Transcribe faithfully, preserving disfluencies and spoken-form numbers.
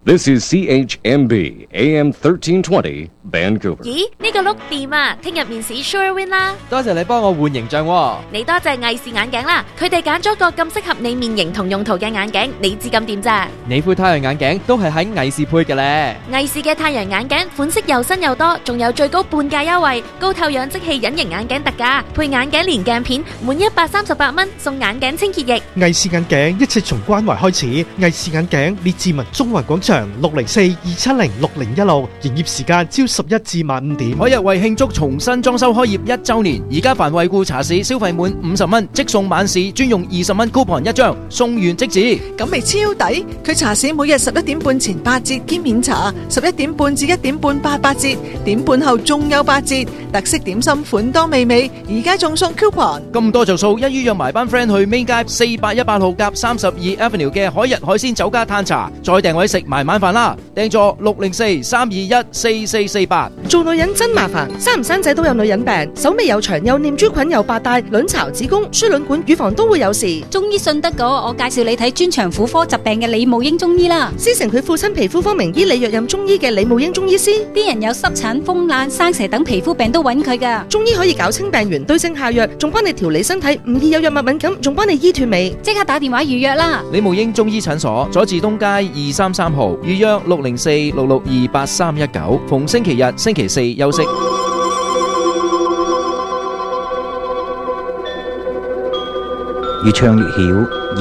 This is C H M B A M thirteen twenty Vancouver。 咦，呢個碌掂啊！聽日面試 Sure Win 啦！ 多謝你幫我換形象喎。 你多謝藝視眼鏡啦，佢哋揀咗個咁適合你面型同用途嘅眼鏡，你知咁掂咋？ 你副太陽眼鏡都係喺藝視配嘅咧。 藝視嘅太陽眼鏡款式又新又多，仲有最高半價優惠，高透氧即棄隱形眼鏡特價，配眼鏡連鏡片，滿一百三十八蚊送眼鏡清潔液。 藝視眼鏡一切從關懷開始，藝視眼鏡列治文中環廣場六零四二七零六零一六，營業時間朝十一至晚五點。 嗰日為慶祝重新裝修開業一周年，而家凡惠顧茶市消費滿五十蚊即送晚市專用二十蚊 coupon 一張，送完即止。 咁咪超抵！佢茶市每日十一點半前八折兼免茶，十一點半至一點半八八折，點半後仲有八折。特色點心款多美味，而家仲送 coupon。 咁多着數，一於約埋班 friend 去 Main 街四百一八號夾三十二 Avenue 嘅海日海鮮酒家嘆茶，再訂位食埋晚飯啦！訂座六零四三二一四四四八。 做女人真麻煩，生唔生仔都有女人病，手尾又長又念珠菌又白帶，卵巢、子宮、輸卵管、乳房都會有事。 中醫信得過，我介紹你睇專長婦科疾病嘅李慕英中醫啦。 師承佢父親皮膚科名醫李若任中醫嘅李慕英中醫師， 啲人有濕疹、風癩、生蛇等皮膚病都揾佢噶。 中醫可以搞清病源，對症下藥，仲幫你調理身體，唔易有藥物敏感，仲幫你醫斷尾。 即刻打電話預約啦！ 李慕英中醫診所，佐治東街二三三號，預約六零四六六二八三一九，逢星期日、星期四休息。 越唱越曉。